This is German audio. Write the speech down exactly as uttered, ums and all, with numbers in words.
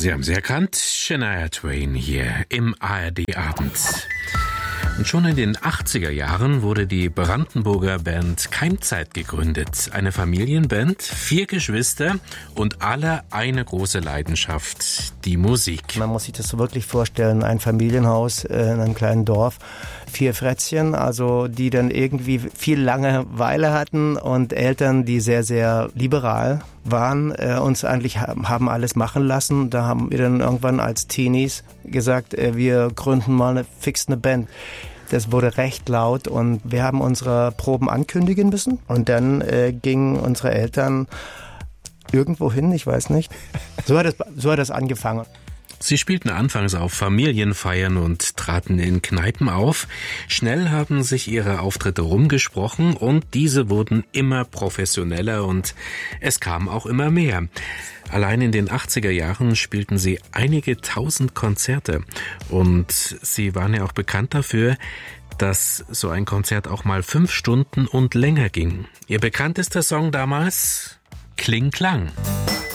Sie haben sie erkannt, Shania Twain hier im A R D-Abend. Und schon in den achtziger Jahren wurde die Brandenburger Band Keimzeit gegründet. Eine Familienband, vier Geschwister und alle eine große Leidenschaft, die Musik. Man muss sich das so wirklich vorstellen, ein Familienhaus in einem kleinen Dorf. Vier Frettchen, also die dann irgendwie viel Langeweile hatten und Eltern, die sehr, sehr liberal waren, äh, uns eigentlich haben alles machen lassen. Da haben wir dann irgendwann als Teenies gesagt, äh, wir gründen mal eine, fix eine Band. Das wurde recht laut und wir haben unsere Proben ankündigen müssen. Und dann äh, gingen unsere Eltern irgendwo hin, ich weiß nicht. So hat das, so hat das angefangen. Sie spielten anfangs auf Familienfeiern und traten in Kneipen auf. Schnell haben sich ihre Auftritte rumgesprochen und diese wurden immer professioneller und es kam auch immer mehr. Allein in den achtziger Jahren spielten sie einige tausend Konzerte und sie waren ja auch bekannt dafür, dass so ein Konzert auch mal fünf Stunden und länger ging. Ihr bekanntester Song damals? Kling Klang.